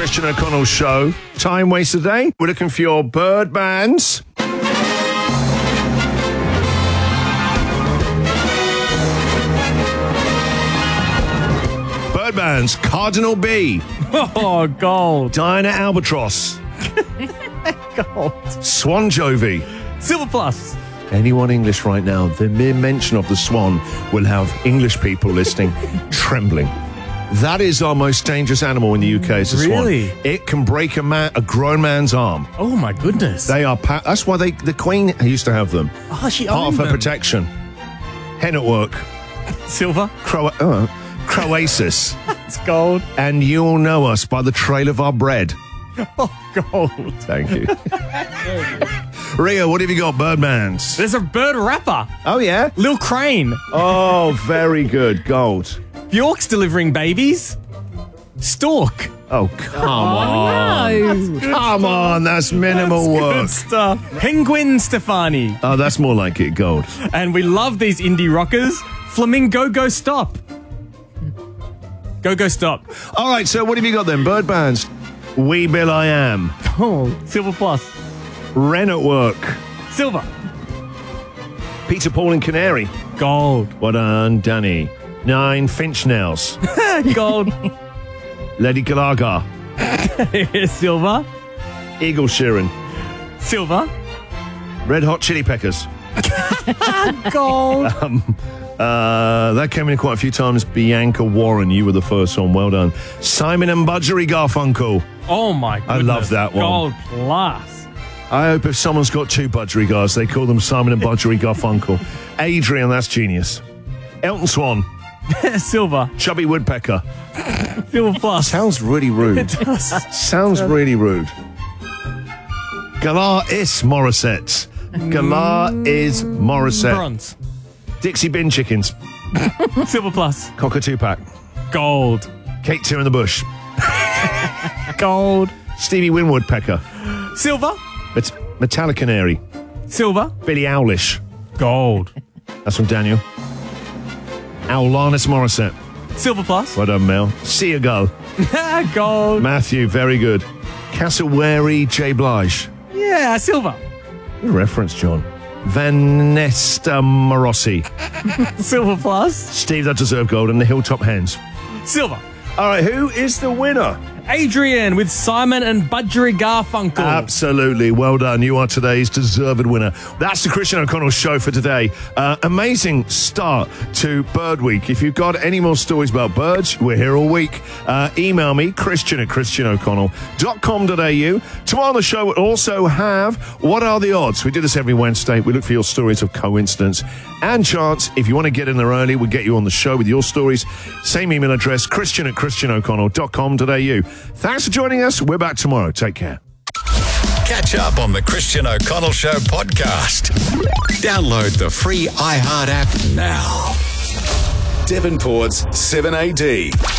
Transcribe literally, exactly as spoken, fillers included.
Christian O'Connell Show. Time waste a day. We're looking for your bird bands. Bird bands. Cardinal B. Oh, gold. Diana Albatross. Gold. Swan Jovi. Silver plus. Anyone English right now, the mere mention of the swan will have English people listening trembling. That is our most dangerous animal in the U K. Is the Really? swan. It can break a man, a grown man's arm. Oh, my goodness. They are. Pa- that's why they. The Queen used to have them. oh, she Part of owned her them. protection. Hen at work. Silver. Cro- uh, Croasis. It's gold. And you'll know us by the trail of our bread. Oh, gold. Thank you. Rio, what have you got? Birdmans. There's a bird rapper. Oh, yeah? Lil Crane. Oh, very good. Gold. Bjork's delivering babies. Stork. Oh, come on. No. Come on, that's minimal Good work. stuff. Penguin Stefani. Oh, that's more like it. Gold. And we love these indie rockers. Flamingo Go Stop. Go Go Stop. All right, so what have you got then? Bird bands. We Bill I Am. Oh, Silver plus. Wren at Work. Silver. Peter, Paul and Canary. Gold. Well done, Danny. Nine Finch Nails. Gold. Lady Galaga. Silver. Eagle Sheeran. Silver. Red Hot Chili Peppers. Gold. Um, uh, that came in quite a few times. Bianca Warren, you were the first one. Well done. Simon and Budgery Garfunkel. Oh, my goodness. I love that one. Gold plus. I hope if someone's got two budgerigars, they call them Simon and Budgery Garfunkel. Adrian, that's genius. Elton Swan. Silver. Chubby Woodpecker. Silver plus. Sounds really rude. It does. Sounds really rude. Galar is Morissette. Galar is Morissette. Bronze. Dixie Bin Chickens. Silver plus. Cockatoo Pack. Gold. Kate Two in the Bush. Gold. Stevie Winwood Pecker. Silver. Met- Metallica Canary. Silver. Billie Owlish. Gold. That's from Daniel. Alanis Morissette. Silver plus. Well done, Mel. Seagull. Gold. Matthew, very good. Cassowary J. Blige. Yeah, silver. Good reference, John. Vanessa Morossi. Silver plus. Steve, that deserved gold. And the Hilltop Hens. Silver. All right, who is the winner? Adrian with Simon and Budgery Garfunkel. Absolutely. Well done. You are today's deserved winner. That's the Christian O'Connell Show for today. Uh, amazing start to Bird Week. If you've got any more stories about birds, we're here all week. Uh, email me, Christian at christian o'connell dot com dot a u. Tomorrow on the show, we'll also have What Are the Odds? We do this every Wednesday. We look for your stories of coincidence and chance. If you want to get in there early, we'll get you on the show with your stories. Same email address, Christian at christian o'connell dot com dot a u. Thanks for joining us. We're back tomorrow. Take care. Catch up on the Christian O'Connell Show podcast. Download the free iHeart app now. Devonport's seven A D.